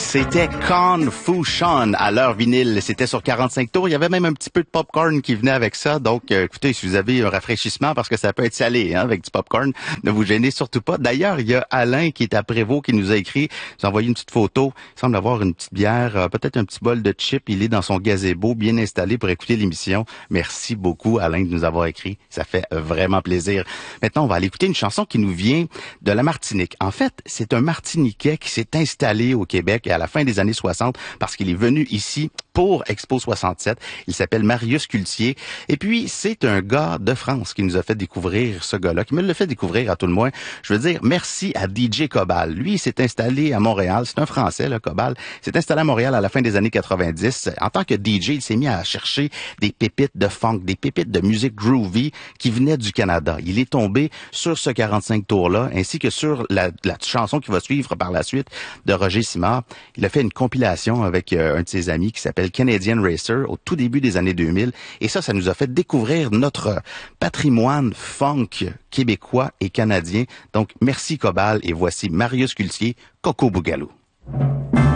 C'était Confusion à l'heure vinyle. C'était sur 45 tours. Il y avait même un petit peu de popcorn qui venait avec ça. Donc, écoutez, si vous avez un rafraîchissement, parce que ça peut être salé, hein, avec du popcorn, ne vous gênez surtout pas. D'ailleurs, il y a Alain qui est à Prévost qui nous a écrit, nous a envoyé une petite photo. Il semble avoir une petite bière, peut-être un petit bol de chips. Il est dans son gazebo, bien installé pour écouter l'émission. Merci beaucoup, Alain, de nous avoir écrit. Ça fait vraiment plaisir. Maintenant, on va aller écouter une chanson qui nous vient de la Martinique. En fait, c'est un Martiniquais qui s'est installé au Québec à la fin des années 60 parce qu'il est venu ici pour Expo 67. Il s'appelle Marius Cultier. Et puis, c'est un gars de France qui nous a fait découvrir ce gars-là, qui me l'a fait découvrir à tout le moins. Je veux dire, merci à DJ Cobal. Lui, il s'est installé à Montréal. C'est un Français, là, Cobal. Il s'est installé à Montréal à la fin des années 90. En tant que DJ, il s'est mis à chercher des pépites de funk, des pépites de musique groovy qui venaient du Canada. Il est tombé sur ce 45 tours-là, ainsi que sur la chanson qui va suivre par la suite de Roger Simard. Il a fait une compilation avec un de ses amis qui s'appelle Canadian Racer au tout début des années 2000. Et ça nous a fait découvrir notre patrimoine funk québécois et canadien. Donc, merci Cobal et voici Marius Cultier, Coco Bougalou.